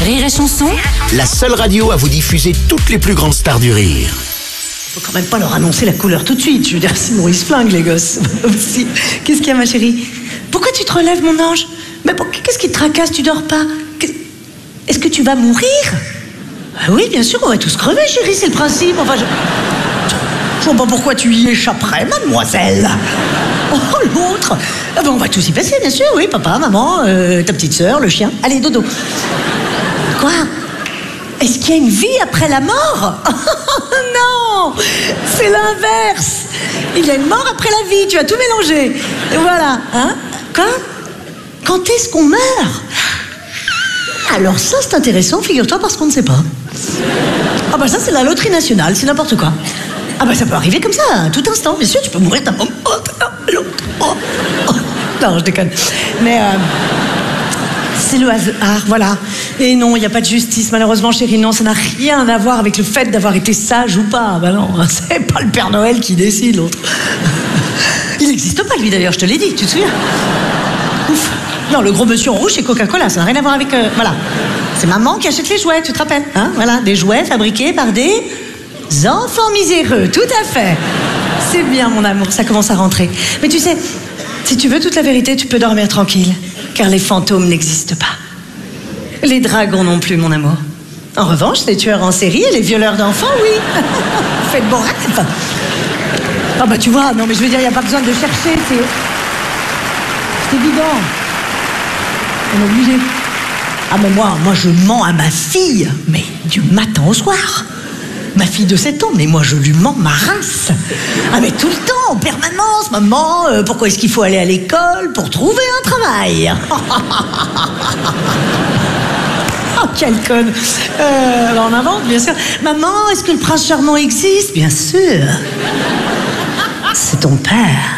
Rire et Chanson, La seule radio à vous diffuser toutes les plus grandes stars du rire. Faut quand même pas leur annoncer la couleur tout de suite. Je veux dire, sinon ils se flinguent, les gosses. Aussi. Qu'est-ce qu'il y a, ma chérie? Pourquoi tu te relèves, mon ange? Mais qu'est-ce qui te tracasse? Tu dors pas? Est-ce que tu vas mourir? Ah oui, bien sûr, on va tous crever, chérie, c'est le principe. Enfin, je vois pas pourquoi tu y échapperais, mademoiselle. Oh, l'autre. Ah ben, on va tous y passer, bien sûr, oui, papa, maman, ta petite sœur, le chien. Allez, dodo. Quoi? Est-ce qu'il y a une vie après la mort? Non, c'est l'inverse. Il y a une mort après la vie, tu vas tout mélanger. Et voilà, hein? Quoi? Quand est-ce qu'on meurt? Alors ça, c'est intéressant, figure-toi, parce qu'on ne sait pas. Ah bah ça, c'est la loterie nationale, c'est n'importe quoi. Ah bah ça peut arriver comme ça, à tout instant, bien sûr, tu peux mourir d'un moment à l'autre. Non, je déconne. Mais c'est le hasard, voilà. Et non, il n'y a pas de justice, malheureusement, chérie. Non, ça n'a rien à voir avec le fait d'avoir été sage ou pas. Bah non, c'est pas le Père Noël qui décide, l'autre. Il n'existe pas, lui, d'ailleurs, je te l'ai dit, tu te souviens? Ouf. Non, le gros monsieur en rouge, c'est Coca-Cola, ça n'a rien à voir avec... voilà. C'est maman qui achète les jouets, tu te rappelles, hein? Voilà, des jouets fabriqués par des enfants miséreux, tout à fait. C'est bien, mon amour, ça commence à rentrer. Mais tu sais, si tu veux toute la vérité, tu peux dormir tranquille, car les fantômes n'existent pas. Les dragons non plus, mon amour. En revanche, les tueurs en série et les violeurs d'enfants, oui. Faites bon rêve. Ah bah tu vois, non mais je veux dire, il n'y a pas besoin de chercher, c'est évident. On est obligé. Ah mais moi je mens à ma fille, mais du matin au soir. Ma fille de 7 ans, mais moi je lui mens ma race. Ah mais tout le temps, en permanence, maman, pourquoi est-ce qu'il faut aller à l'école pour trouver un travail? Oh, quelle conne. On invente, bien sûr. Maman, est-ce que le prince charmant existe? Bien sûr. C'est ton père.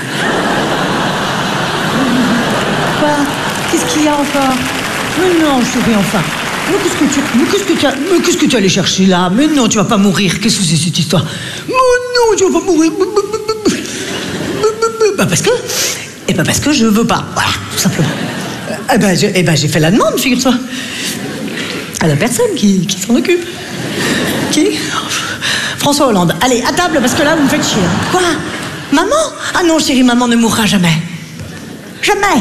Quoi? Qu'est-ce qu'il y a encore? Mais non, chérie, enfin. Mais qu'est-ce que tu allais chercher là? Mais non, tu vas pas mourir. Qu'est-ce que c'est cette histoire? Mais non, tu vas pas mourir. Bah parce que... Eh ben parce que je veux pas. Voilà, tout simplement. Eh ben j'ai fait la demande, figure-toi. À la personne qui s'en occupe. Qui? François Hollande. Allez, à table, parce que là, vous me faites chier. Quoi? Maman? Ah non, chérie, maman ne mourra jamais. Jamais.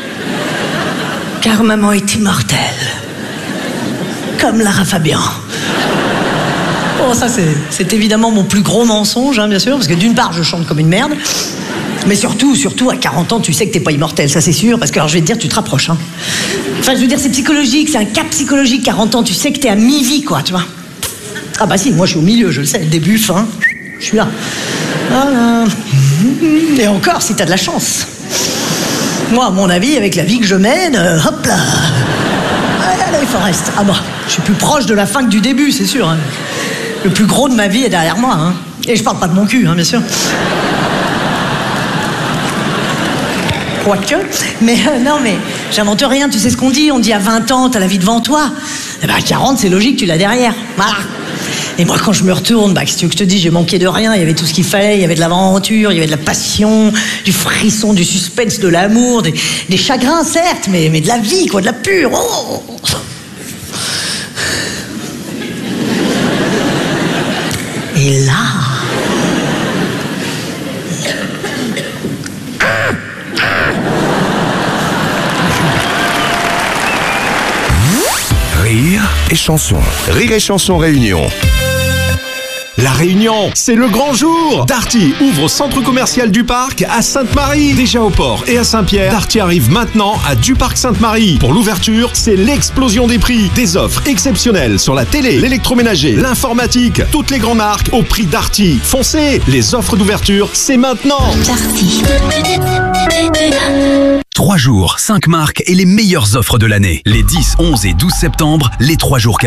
Car maman est immortelle. Comme Lara Fabian. Bon, ça, c'est évidemment mon plus gros mensonge, hein, bien sûr, parce que d'une part, je chante comme une merde, mais surtout, à 40 ans, tu sais que t'es pas immortel, ça c'est sûr, parce que, alors, je vais te dire, tu te rapproches, hein. Enfin, je veux dire, c'est psychologique, c'est un cap psychologique, 40 ans, tu sais que t'es à mi-vie, quoi, tu vois. Ah bah si, moi, je suis au milieu, je le sais, début, fin, je suis là. Voilà. Et encore, si t'as de la chance. Moi, à mon avis, avec la vie que je mène, hop là. Allez, Forest. Ah bah, je suis plus proche de la fin que du début, c'est sûr. Hein. Le plus gros de ma vie est derrière moi. Hein. Et je parle pas de mon cul, hein, bien sûr. Quoique. Mais non, mais j'invente rien. Tu sais ce qu'on dit? On dit à 20 ans, t'as la vie devant toi. Eh ben, à 40, c'est logique, tu l'as derrière. Voilà. Et moi, quand je me retourne, bah, qu'est-ce que tu veux que je te dise? J'ai manqué de rien. Il y avait tout ce qu'il fallait. Il y avait de l'aventure, il y avait de la passion, du frisson, du suspense, de l'amour, des chagrins, certes, mais de la vie, quoi, de la pure. Oh. Et là... Rire et chanson. Rire et chanson réunion. La Réunion, c'est le grand jour. Darty ouvre au centre commercial du Parc à Sainte-Marie. Déjà au port et à Saint-Pierre, Darty arrive maintenant à du Parc Sainte-Marie. Pour l'ouverture, c'est l'explosion des prix. Des offres exceptionnelles sur la télé, l'électroménager, l'informatique, toutes les grandes marques au prix Darty. Foncez, les offres d'ouverture, c'est maintenant. Darty. 3 jours, 5 marques et les meilleures offres de l'année. Les 10, 11 et 12 septembre, les 3 jours